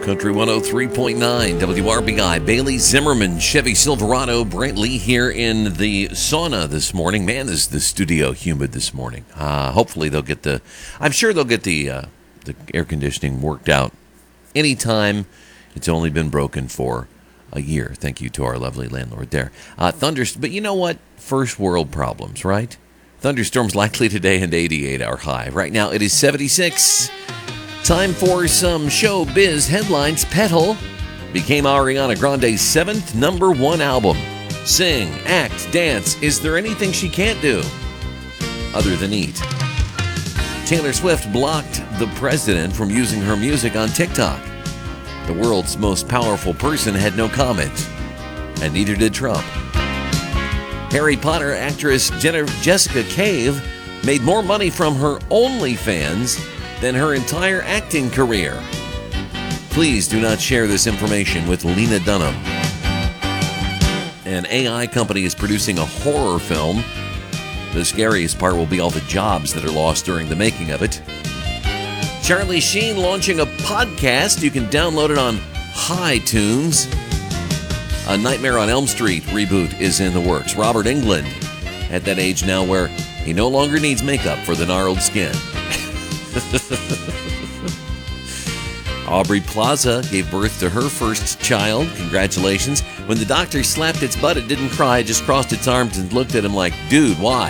Country 103.9, WRBI, Bailey Zimmerman, Chevy Silverado, Brent Lee here in the sauna this morning. Man, is the studio humid this morning. Hopefully I'm sure they'll get the air conditioning worked out anytime. It's only been broken for a year. Thank you to our lovely landlord there. But you know what? First world problems, right? Thunderstorms likely today and 88 our high. Right now it is 76. Time for some showbiz headlines. Petal became Ariana Grande's 7th #1 album. Sing, act, dance. Is there anything she can't do other than eat? Taylor Swift blocked the president from using her music on TikTok. The world's most powerful person had no comment, and neither did Trump. Harry Potter actress Jessica Cave made more money from her OnlyFans than her entire acting career. Please do not share this information with Lena Dunham. An AI company is producing a horror film. The scariest part will be all the jobs that are lost during the making of it. Charlie Sheen launching a podcast. You can download it on iTunes. A Nightmare on Elm Street reboot is in the works. Robert Englund, at that age now where he no longer needs makeup for the gnarled skin. Aubrey Plaza gave birth to her first child. Congratulations. When the doctor slapped its butt, it didn't cry. It just crossed its arms and looked at him like, dude, why?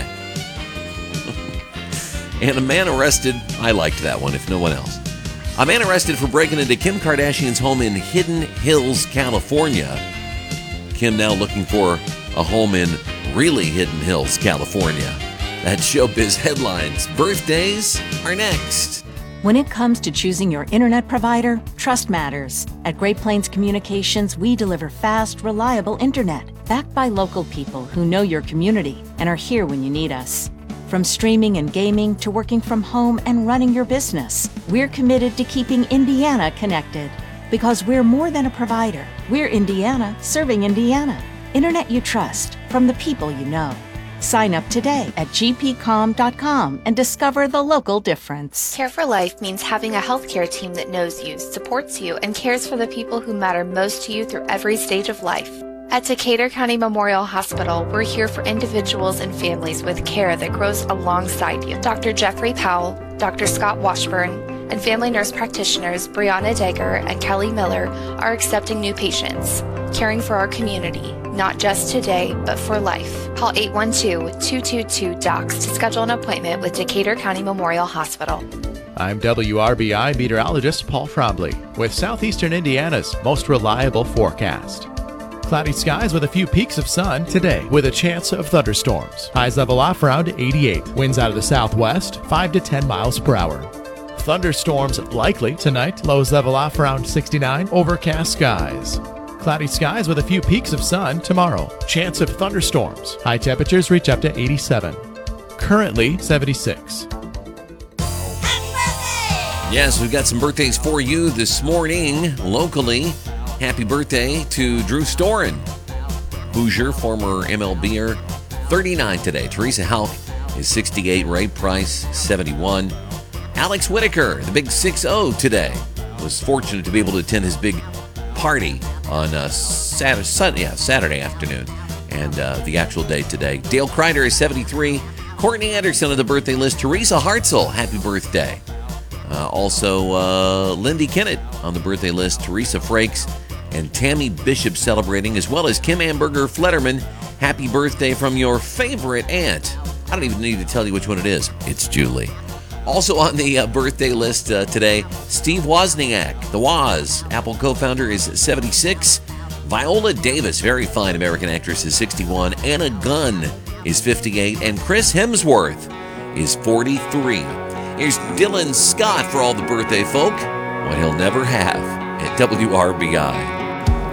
And a man arrested. I liked that one, if no one else. A man arrested for breaking into Kim Kardashian's home in Hidden Hills, California. Kim now looking for a home in really Hidden Hills, California. That's showbiz headlines. Birthdays are next. When it comes to choosing your internet provider, trust matters. At Great Plains Communications, we deliver fast, reliable internet, backed by local people who know your community and are here when you need us. From streaming and gaming to working from home and running your business, we're committed to keeping Indiana connected. Because we're more than a provider. We're Indiana serving Indiana. Internet you trust from the people you know. Sign up today at gpcom.com and discover the local difference. Care for Life means having a healthcare team that knows you, supports you, and cares for the people who matter most to you through every stage of life. At Decatur County Memorial Hospital, we're here for individuals and families with care that grows alongside you. Dr. Jeffrey Powell, Dr. Scott Washburn, and family nurse practitioners Brianna Degger and Kelly Miller are accepting new patients, caring for our community, not just today, but for life. Call 812-222-DOCS to schedule an appointment with Decatur County Memorial Hospital. I'm WRBI meteorologist Paul Frobley with Southeastern Indiana's most reliable forecast. Cloudy skies with a few peaks of sun today with a chance of thunderstorms. Highs level off around 88. Winds out of the southwest, 5 to 10 miles per hour. Thunderstorms likely tonight. Lows level off around 69. Overcast skies. Cloudy skies with a few peaks of sun tomorrow. Chance of thunderstorms. High temperatures reach up to 87. Currently 76. Yes, we've got some birthdays for you this morning locally. Happy birthday to Drew Storen, Hoosier, former MLBer, 39 today. Teresa Houck is 68. Ray Price, 71. Alex Whitaker, the big 6-0 today, was fortunate to be able to attend his big party on Saturday afternoon, and the actual day today. Dale Kreider is 73. Courtney Anderson on the birthday list. Teresa Hartzell, happy birthday. Also, Lindy Kennett on the birthday list. Teresa Frakes and Tammy Bishop celebrating, as well as Kim Amberger Flederman. Happy birthday from your favorite aunt. I don't even need to tell you which one it is. It's Julie. Also on the birthday list today, Steve Wozniak, the Woz, Apple co-founder, is 76. Viola Davis, very fine American actress, is 61. Anna Gunn is 58. And Chris Hemsworth is 43. Here's Dylan Scott for all the birthday folk. What he'll never have at WRBI.